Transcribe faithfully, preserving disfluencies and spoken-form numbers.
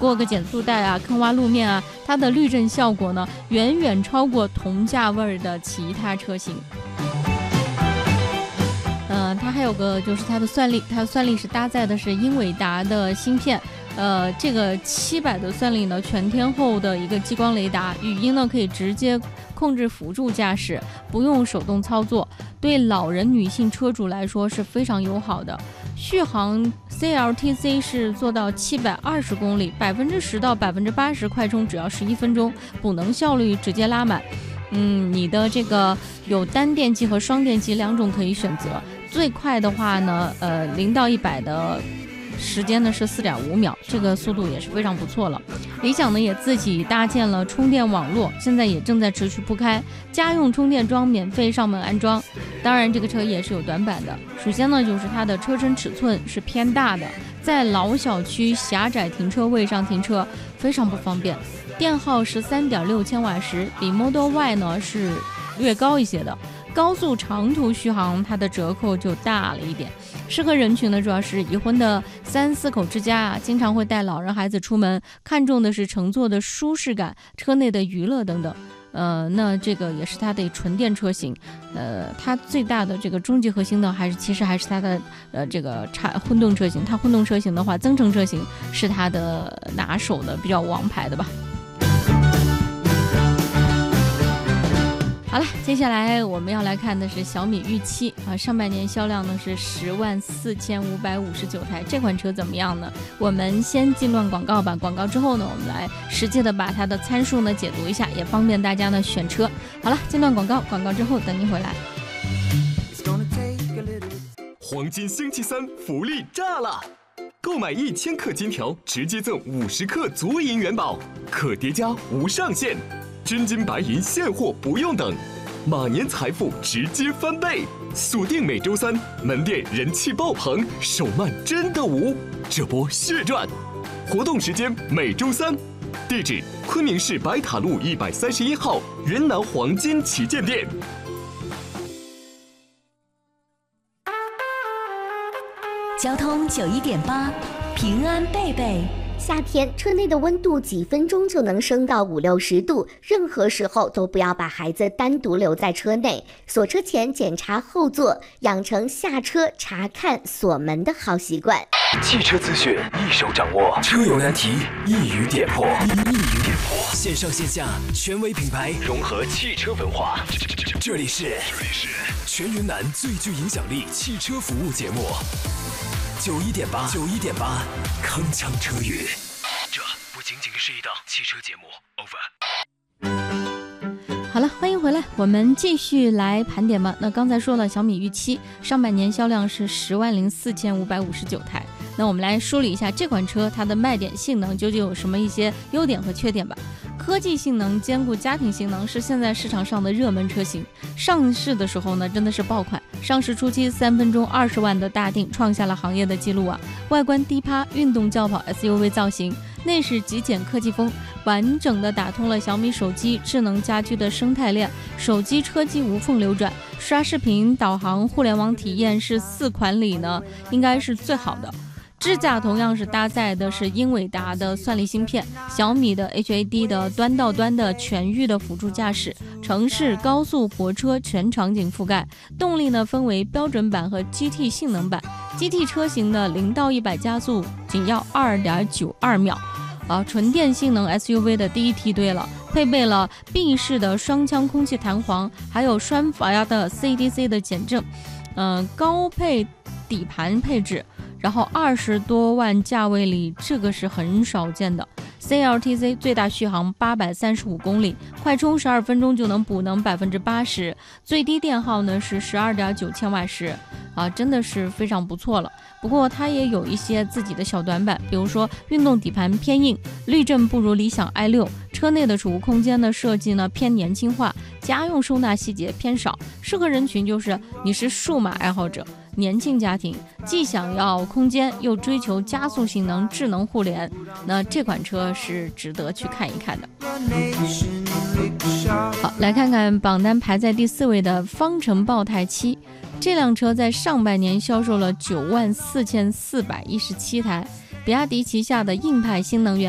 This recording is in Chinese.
过个减速带啊，坑洼路面啊，它的滤震效果呢，远远超过同价位的其他车型。呃，它还有个就是它的算力，它的算力是搭载的是英伟达的芯片。呃，这个七百的算力呢，全天候的一个激光雷达，语音呢可以直接控制辅助驾驶，不用手动操作，对老人、女性车主来说是非常友好的。续航 C L T C 是做到七百二十公里，百分之十到百分之八十快充只要十一分钟，补能效率直接拉满。嗯，你的这个有单电机和双电机两种可以选择，最快的话呢，呃，零到一百的时间呢是 四点五秒，这个速度也是非常不错了。理想呢也自己搭建了充电网络，现在也正在持续铺开，家用充电桩免费上门安装。当然这个车也是有短板的，首先呢就是它的车身尺寸是偏大的，在老小区狭窄停车位上停车非常不方便。电耗是 三点六千瓦时，比 Model Y 呢是略高一些的。高速长途续航它的折扣就大了一点，适合人群呢主要是已婚的三四口之家啊，经常会带老人孩子出门，看重的是乘坐的舒适感、车内的娱乐等等。呃，那这个也是它的纯电车型，呃，它最大的这个终极核心呢，还是其实还是它的呃这个差混动车型。它混动车型的话，增程车型是它的拿手的比较王牌的吧。好了，接下来我们要来看的是小米御七啊，上半年销量呢是十万四千五百五十九台，这款车怎么样呢？我们先进段广告吧，广告之后呢，我们来实际的把它的参数呢解读一下，也方便大家呢选车。好了，进段广告，广告之后等你回来。 黄金星期三福利炸了！购买一千克金条，直接赠五十克足银元宝，可叠加无上限。真金白银现货不用等，马年财富直接翻倍。锁定每周三，门店人气爆棚，手慢真的无，这波血赚。活动时间每周三，地址昆明市白塔路一百三十一号云南黄金旗舰店。 交通九一点八，平安贝贝。 夏天车内的温度几分钟就能升到五六十度，任何时候都不要把孩子单独留在车内。锁车前检查后座，养成下车查看锁门的好习惯。 汽车资讯一手掌握，车友难题一语点破，一语点破。线上线下权威品牌融合汽车文化，这里是全云南最具影响力汽车服务节目。九一点八，九一点八，铿锵车语。这不仅仅是一档汽车节目。over。好了，欢迎回来，我们继续来盘点吧。那刚才说了，小米御七上半年销量是十万零四千五百五十九台。那我们来梳理一下这款车它的卖点、性能究竟有什么一些优点和缺点吧。科技性能兼顾家庭性能是现在市场上的热门车型。上市的时候呢，真的是爆款。上市初期三分钟二十万的大定，创下了行业的记录啊！外观低趴，运动轿跑 S U V 造型，内饰极简科技风，完整的打通了小米手机智能家居的生态链，手机车机无缝流转，刷视频、导航、互联网体验是四款里呢，应该是最好的。支架同样是搭载的是英伟达的算力芯片，小米的 H A D 的端到端的全域的辅助驾驶，城市、高速、泊车全场景覆盖。动力呢分为标准版和 G T 性能版。G T 车型的零到一百加速仅要 二点九二秒。啊，纯电性能 S U V 的第一梯队了，配备了闭式的双腔空气弹簧，还有双阀的 C D C 的减震，嗯、呃，高配底盘配置。然后二十多万价位里，这个是很少见的。C L T C 最大续航八百三十五公里，快充十二分钟就能补能百分之八十，最低电耗呢是十二点九千瓦时，啊，真的是非常不错了。不过它也有一些自己的小短板，比如说运动底盘偏硬，滤震不如理想 i 六，车内的储物空间的设计呢偏年轻化，家用收纳细节偏少，适合人群就是你是数码爱好者。年轻家庭既想要空间又追求加速性能、智能互联，那这款车是值得去看一看的。好，来看看榜单排在第四位的方程豹太七，这辆车在上半年销售了九万四千四百一十七台，比亚迪旗下的硬派新能源